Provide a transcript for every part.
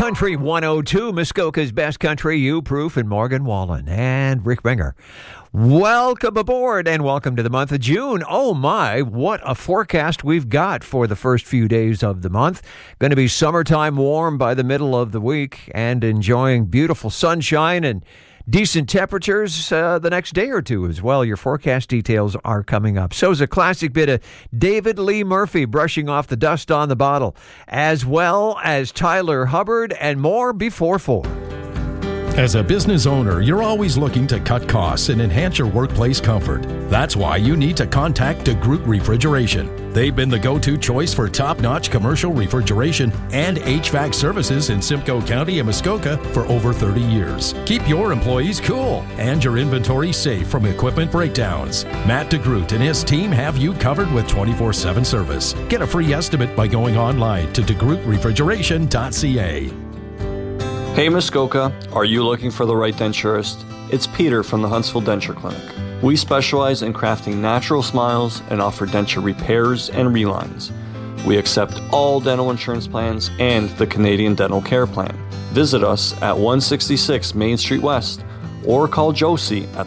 Country 102, Muskoka's best country, you, Proof, and Morgan Wallen, and Rick Binger. Welcome aboard, and welcome to the month of June. Oh my, what a forecast we've got for the first few days of the month. Going to be summertime warm by the middle of the week, and enjoying beautiful sunshine and decent temperatures the next day or two as well. Your forecast details are coming up. So is a classic bit of David Lee Murphy brushing off the dust on the bottle, as well as Tyler Hubbard and more before 4. As a business owner, you're always looking to cut costs and enhance your workplace comfort. That's why you need to contact DeGroot Refrigeration. They've been the go-to choice for top-notch commercial refrigeration and HVAC services in Simcoe County and Muskoka for over 30 years. Keep your employees cool and your inventory safe from equipment breakdowns. Matt DeGroot and his team have you covered with 24/7 service. Get a free estimate by going online to degrootrefrigeration.ca. Hey Muskoka, are you looking for the right denturist? It's Peter from the Huntsville Denture Clinic. We specialize in crafting natural smiles and offer denture repairs and relines. We accept all dental insurance plans and the Canadian Dental Care Plan. Visit us at 166 Main Street West or call Josie at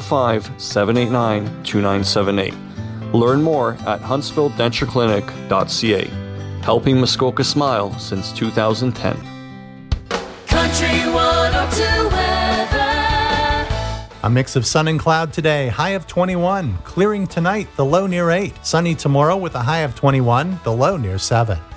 705-789-2978. Learn more at huntsvilledentureclinic.ca. Helping Muskoka smile since 2010. Country 102 weather. A mix of sun and cloud today, high of 21. Clearing tonight, the low near 8. Sunny tomorrow with a high of 21, the low near 7.